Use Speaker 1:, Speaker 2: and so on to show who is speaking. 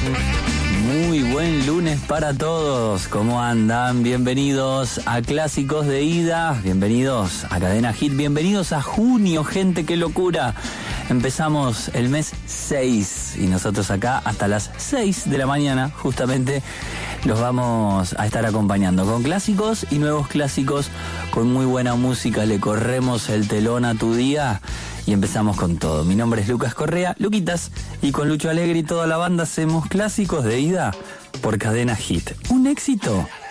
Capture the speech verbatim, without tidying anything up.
Speaker 1: Muy buen lunes para todos, ¿cómo andan? Bienvenidos a Clásicos de Ida, bienvenidos a Cadena Hit, bienvenidos a junio, gente, qué locura. Empezamos el mes seis y nosotros acá hasta las seis de la mañana justamente los vamos a estar acompañando con clásicos y nuevos clásicos, con muy buena música. Le corremos el telón a tu día y empezamos con todo. Mi nombre es Lucas Correa, Luquitas, y con Lucho Alegre y toda la banda hacemos Clásicos de Ida por Cadena Hit. Un éxito